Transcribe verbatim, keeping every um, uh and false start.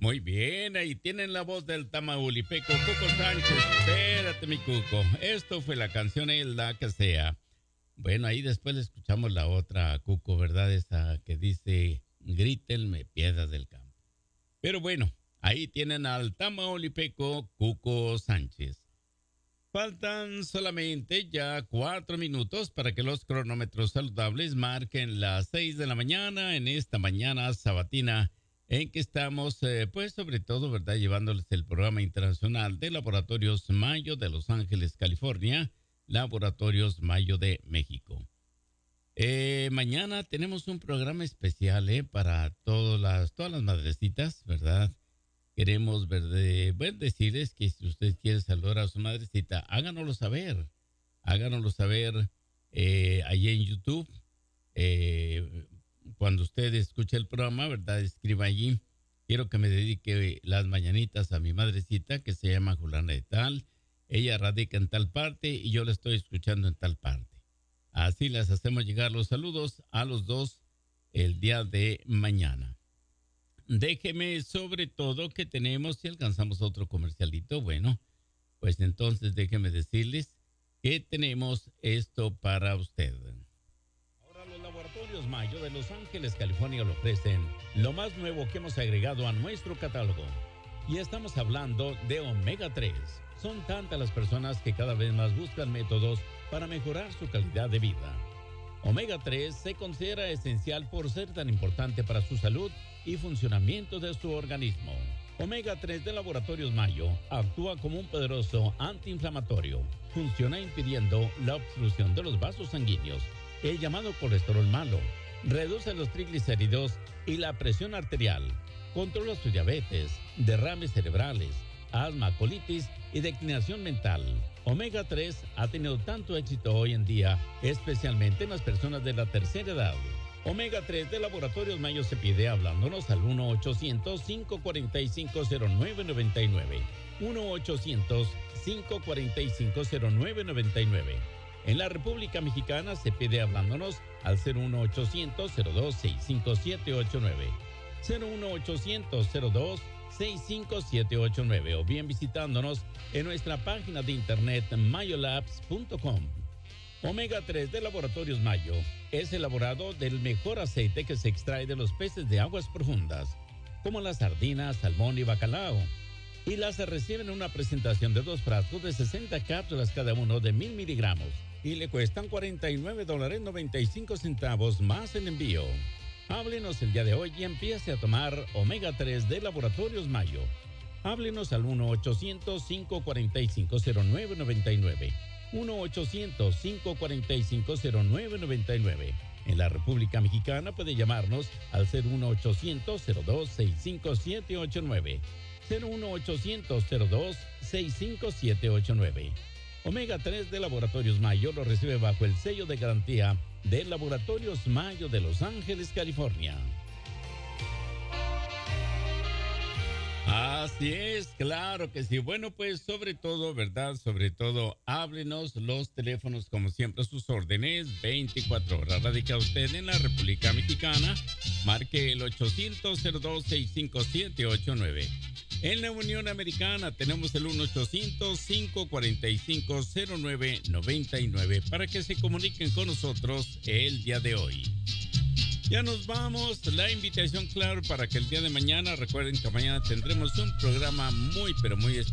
Muy bien, ahí tienen la voz del tamaulipeco Cuco Sánchez. Espérate, mi Cuco. Esto fue la canción El La Que Sea. Bueno, ahí después le escuchamos la otra, Cuco, ¿verdad? Esa que dice, grítenme piedras del campo. Pero bueno, ahí tienen al tamaulipeco Cuco Sánchez. Faltan solamente ya cuatro minutos para que los cronómetros saludables marquen las seis de la mañana en esta mañana sabatina en que estamos, eh, pues sobre todo, ¿verdad? Llevándoles el programa internacional de Laboratorios Mayo de Los Ángeles, California, Laboratorios Mayo de México. Eh, mañana tenemos un programa especial, ¿eh? Para todas las, todas las madrecitas, ¿verdad? Queremos ver de, bueno, decirles que si usted quiere saludar a su madrecita, háganoslo saber. Háganoslo saber eh, allí en YouTube. Eh, cuando usted escuche el programa, ¿verdad? Escriba allí. Quiero que me dedique las mañanitas a mi madrecita que se llama Juliana de Tal. Ella radica en tal parte y yo la estoy escuchando en tal parte. Así les hacemos llegar los saludos a los dos el día de mañana. Déjeme sobre todo que tenemos, si alcanzamos otro comercialito, bueno, pues entonces déjeme decirles que tenemos esto para usted. Ahora los Laboratorios Mayo de Los Ángeles, California lo ofrecen lo más nuevo que hemos agregado a nuestro catálogo. Y estamos hablando de omega tres. Son tantas las personas que cada vez más buscan métodos para mejorar su calidad de vida. omega tres se considera esencial por ser tan importante para su salud y funcionamiento de su organismo. omega tres de Laboratorios Mayo actúa como un poderoso antiinflamatorio. Funciona impidiendo la obstrucción de los vasos sanguíneos, el llamado colesterol malo. Reduce los triglicéridos y la presión arterial. Controla su diabetes, derrames cerebrales, asma, colitis y declinación mental. omega tres ha tenido tanto éxito hoy en día, especialmente en las personas de la tercera edad. omega tres de Laboratorios Mayo se pide hablándonos al uno ochocientos, cinco cuatro cinco, cero nueve nueve nueve. uno ochocientos, cinco cuatro cinco, cero nueve nueve nueve. En la República Mexicana se pide hablándonos al cero uno ochocientos, cero dos seis cinco siete ocho nueve. cero uno ochocientos, cero dos seis cinco siete ocho nueve o bien visitándonos en nuestra página de internet mayolabs punto com. omega tres de Laboratorios Mayo es elaborado del mejor aceite que se extrae de los peces de aguas profundas, como las sardinas, salmón y bacalao. Y las reciben en una presentación de dos frascos de sesenta cápsulas cada uno de mil miligramos y le cuestan cuarenta y nueve dólares noventa y cinco centavos más en envío. Háblenos el día de hoy y empiece a tomar omega tres de Laboratorios Mayo. Háblenos al uno ochocientos, cinco cuatro cinco, cero nueve nueve nueve. uno ochocientos, cinco cuatro cinco, cero nueve nueve nueve. En la República Mexicana puede llamarnos al cero uno ochocientos, cero dos seis cinco siete ocho nueve. cero uno ochocientos, cero dos seis cinco siete ocho nueve. omega tres de Laboratorios Mayo lo recibe bajo el sello de garantía de Laboratorios Mayo de Los Ángeles, California. Así es, claro que sí. Bueno, pues sobre todo, ¿verdad? Sobre todo, háblenos los teléfonos, como siempre, a sus órdenes, veinticuatro horas. Radica usted en la República Mexicana, marque el ochocientos, cero dos seis cinco siete ocho nueve. En la Unión Americana tenemos el uno ochocientos, cinco cuatro cinco, cero nueve nueve nueve para que se comuniquen con nosotros el día de hoy. Ya nos vamos. La invitación, claro, para que el día de mañana, recuerden que mañana tendremos un programa muy, pero muy especial.